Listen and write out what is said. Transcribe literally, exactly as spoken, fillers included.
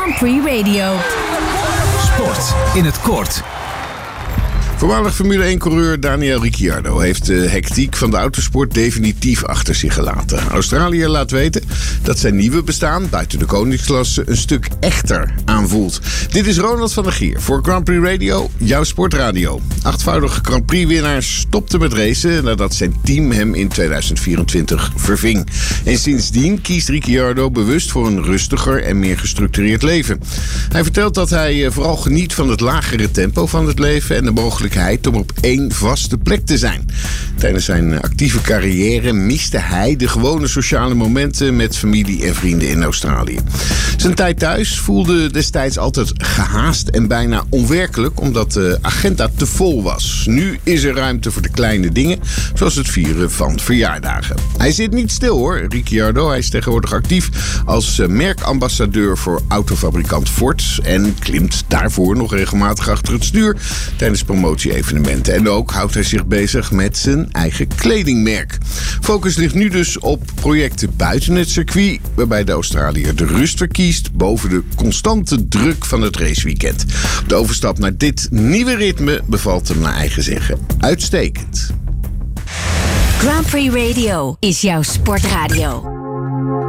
Grand Prix Radio. Sport in het kort. Voormalig Formule één-coureur Daniel Ricciardo heeft de hectiek van de autosport definitief achter zich gelaten. Australië laat weten dat zijn nieuwe bestaan buiten de koningsklasse een stuk echter aanvoelt. Dit is Ronald van der Gier voor Grand Prix Radio, jouw sportradio. Achtvoudige Grand Prix-winnaar stopte met racen nadat zijn team hem in tweeduizend vierentwintig verving. En sindsdien kiest Ricciardo bewust voor een rustiger en meer gestructureerd leven. Hij vertelt dat hij vooral geniet van het lagere tempo van het leven en de mogelijkheid om op één vaste plek te zijn. Tijdens zijn actieve carrière miste hij de gewone sociale momenten met familie en vrienden in Australië. Zijn tijd thuis voelde destijds altijd gehaast en bijna onwerkelijk, omdat de agenda te vol was. Nu is er ruimte voor de kleine dingen, zoals het vieren van verjaardagen. Hij zit niet stil hoor, Ricciardo. Hij is tegenwoordig actief als merkambassadeur voor autofabrikant Ford en klimt daarvoor nog regelmatig achter het stuur tijdens promotie-evenementen. En ook houdt hij zich bezig met zijn eigen kledingmerk. Focus ligt nu dus op projecten buiten het circuit, waarbij de Australiër de rust verkiest boven de constante druk van het raceweekend. De overstap naar dit nieuwe ritme bevalt hem naar eigen zeggen uitstekend. Grand Prix Radio is jouw sportradio.